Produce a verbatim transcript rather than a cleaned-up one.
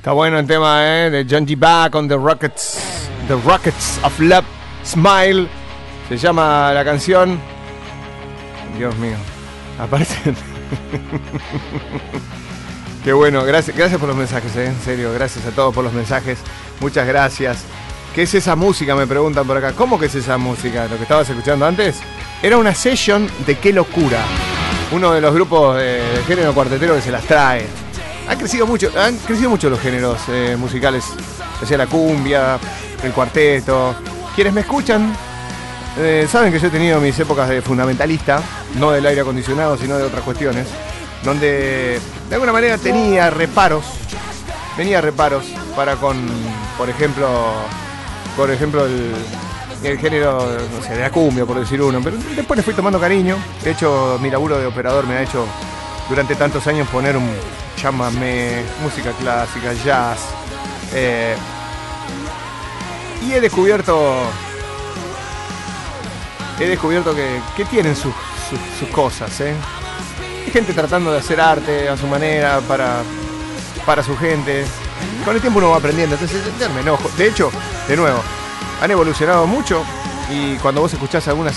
Está bueno el tema, ¿eh? De John G. Back on the Rockets. The Rockets of Love. Smile. Se llama la canción. Dios mío. Aparecen. Qué bueno. Gracias, gracias por los mensajes, ¿eh? En serio. Gracias a todos por los mensajes. Muchas gracias. ¿Qué es esa música? Me preguntan por acá. ¿Cómo que es esa música? ¿Lo que estabas escuchando antes? Era una session de Qué Locura. Uno de los grupos de, de género cuartetero que se las trae. Han crecido mucho, han crecido mucho los géneros eh, musicales, ya sea la cumbia, el cuarteto. Quienes me escuchan eh, saben que yo he tenido mis épocas de fundamentalista, no del aire acondicionado, sino de otras cuestiones, donde de alguna manera tenía reparos, tenía reparos para con, por ejemplo, por ejemplo el, el género, no sé, de la cumbia, por decir uno, pero después le fui tomando cariño. De hecho, mi laburo de operador me ha hecho durante tantos años poner un chamamé, música clásica, jazz, eh, y he descubierto he descubierto que, que tienen sus, sus, sus cosas, ¿eh? Hay gente tratando de hacer arte a su manera, para, para su gente. Con el tiempo uno va aprendiendo, entonces ya me enojo. De hecho, de nuevo, han evolucionado mucho y cuando vos escuchás algunas